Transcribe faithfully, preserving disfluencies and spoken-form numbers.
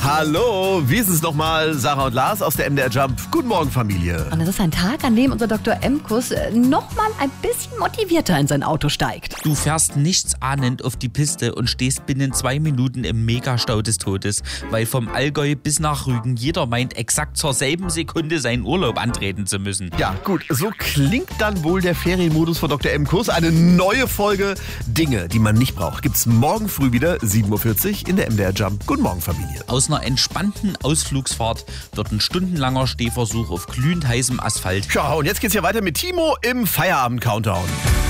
Hallo, wie ist es nochmal? Sarah und Lars aus der M D R Jump. Guten Morgen, Familie. Und es ist ein Tag, an dem unser Doktor Emkus nochmal ein bisschen motivierter in sein Auto steigt. Du fährst nichtsahnend auf die Piste und stehst binnen zwei Minuten im Megastau des Todes, weil vom Allgäu bis nach Rügen jeder meint, exakt zur selben Sekunde seinen Urlaub antreten zu müssen. Ja, gut, so klingt dann wohl der Ferienmodus von Doktor Emkus. Eine neue Folge Dinge, die man nicht braucht, gibt's morgen früh wieder, sieben Uhr vierzig in der M D R Jump. Guten Morgen, Familie. Aus einer entspannten Ausflugsfahrt wird ein stundenlanger Stehversuch auf glühend heißem Asphalt. Ja, und jetzt geht's ja weiter mit Timo im Feierabend-Countdown.